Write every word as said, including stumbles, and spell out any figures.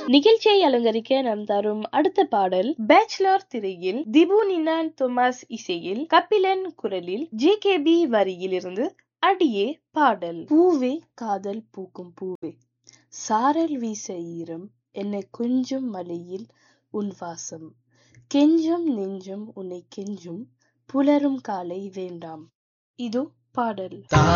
நிகழ்ச்சியை அலங்கரிக்க நாம் தரும் அடுத்த பாடல் பேச்சுலர் திரையில் திபு நினான் தொமாஸ் இசையில் கபிலன் குரலில் ஜே கே பி வரியில் இருந்து அடியே பாடல். பூவே காதல் பூக்கும் பூவே, சாரல் வீச ஈரம் என்னை கொஞ்சம் மலையில் உன் வாசம், கெஞ்சும் நெஞ்சும் உன்னை கெஞ்சும் புலரும் காலை வேண்டாம். இதோ பாடல்.